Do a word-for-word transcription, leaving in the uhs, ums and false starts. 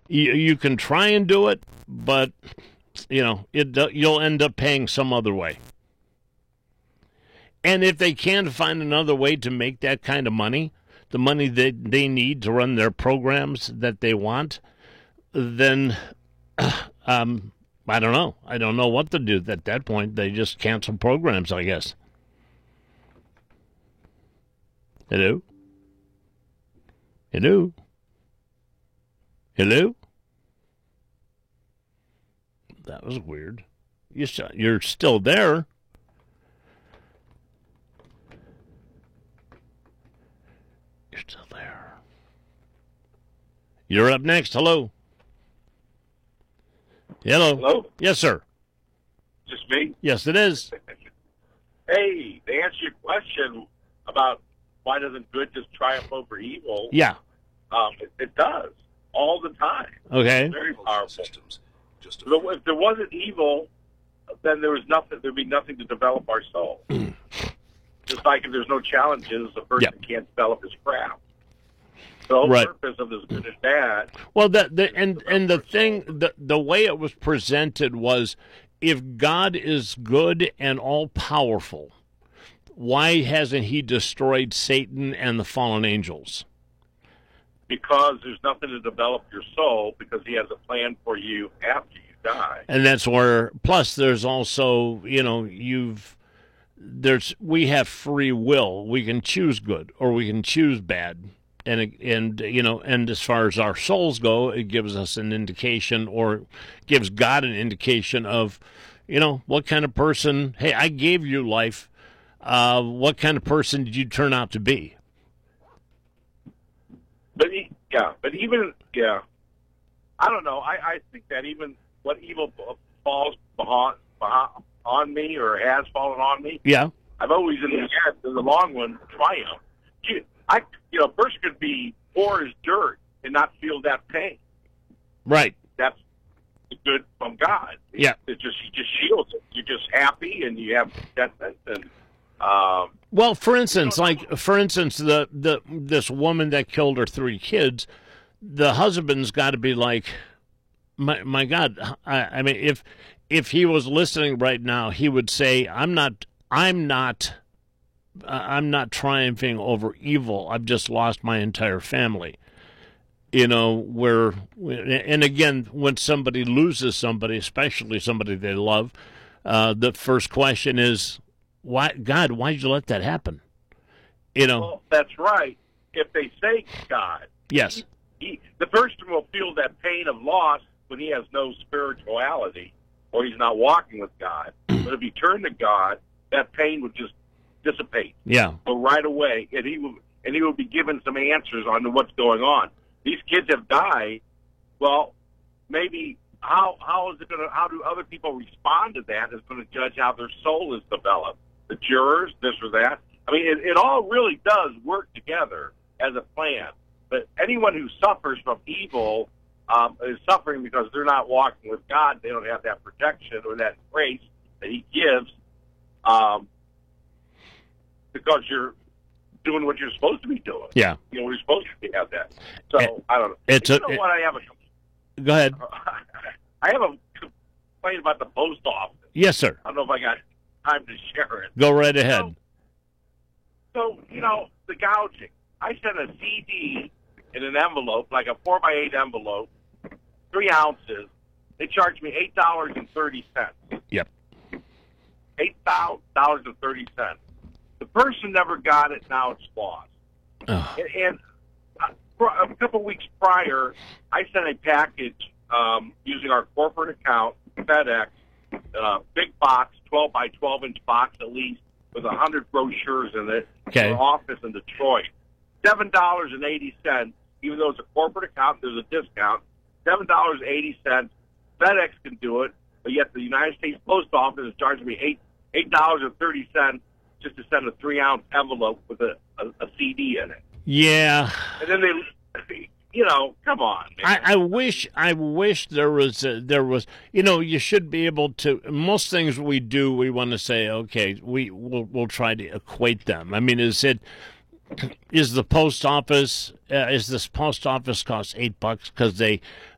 You, you can try and do it, but you know it. You'll end up paying some other way. And if they can't find another way to make that kind of money, the money that they need to run their programs that they want, then um, I don't know. I don't know what to do at that point. They just cancel programs, I guess. Hello? Hello? Hello? That was weird. You, you're still there. You're still there. You're up next. Hello. Hello. Hello? Yes, sir. Just me? Yes, it is. Hey, to answer your question about why doesn't good just triumph over evil? Yeah. Um, it, it does all the time. Okay. It's very powerful. Just if there wasn't evil, then there was nothing. There'd be nothing to develop our soul. Just like if there's no challenges, a person yep. can't develop his craft. The whole right. purpose of this good and bad. Well, the, the and and the thing, the the way it was presented was, if God is good and all powerful, why hasn't He destroyed Satan and the fallen angels? Because there's nothing to develop your soul, because He has a plan for you after you die. And that's where, plus there's also, you know, you've, there's, we have free will. We can choose good or we can choose bad. And, and you know, and as far as our souls go, it gives us an indication, or gives God an indication of, you know, what kind of person, hey, I gave you life. Uh, what kind of person did you turn out to be? But yeah, but even yeah, I don't know. I, I think that even what evil falls behind, behind, on me or has fallen on me, yeah, I've always in the end, in the long run, triumphed. You, I, you know, a person could be poor as dirt and not feel that pain. Right. That's good from God. Yeah. It just He just shields it. You're just happy and you have contentment and. Um, well, for instance, like for instance, the, the this woman that killed her three kids, the husband's got to be like, my my God, I, I mean, if if he was listening right now, he would say, I'm not, I'm not, uh, I'm not triumphing over evil. I've just lost my entire family. You know, where, and again, when somebody loses somebody, especially somebody they love, uh, the first question is, why, God, why did you let that happen? You know, well, that's right. If they say God, yes, he, he, the person will feel that pain of loss when he has no spirituality or he's not walking with God. But if he turned to God, that pain would just dissipate. Yeah, go right away, and he will, and he will be given some answers on what's going on. These kids have died. Well, maybe. How how is it going to? How do other people respond to that? Is going to judge how their soul is developed. The jurors, this or that. I mean, it, it all really does work together as a plan. But anyone who suffers from evil um, is suffering because they're not walking with God. They don't have that protection or that grace that He gives. Um, because you're doing what you're supposed to be doing. Yeah, you know, we're supposed to have that. So it, I don't know. It's you a, know it, what? I have a. Go ahead. I have a complaint about the post office. Yes, sir. I don't know if I got time to share it. Go right ahead. So, so you know, the gouging. I sent a C D in an envelope, like a four by eight envelope, three ounces. They charged me eight dollars and thirty cents. Yep. Eight dollars and thirty cents. The person never got it. Now it's lost. Oh. And, and a couple weeks prior, I sent a package um, using our corporate account, FedEx, uh, big box, twelve by twelve inch box at least, with a hundred brochures in it. Okay. For office in Detroit. Seven dollars and eighty cents. Even though it's a corporate account, there's a discount. Seven dollars and eighty cents. FedEx can do it, but yet the United States Post Office is charging me eight eight dollars and thirty cents just to send a three ounce envelope with a, a, a C D in it. Yeah. And then they, you know, come on, man. I, I wish, I wish there was, a, there was, you know, you should be able to. Most things we do, we want to say, okay, we we'll, we'll try to equate them. I mean, is it, is the post office, uh, is this post office cost eight bucks because they